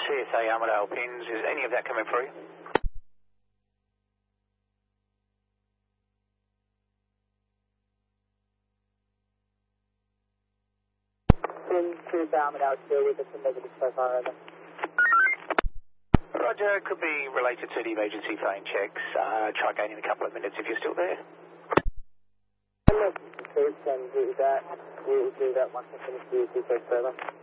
CSA Armadale pins. Is any of that coming through? Pin to Armadale still with us and negative so far, over. Roger, could be related to the emergency phone checks. Try again in a couple of minutes if you're still there. And we'll do that once I finish the UK further.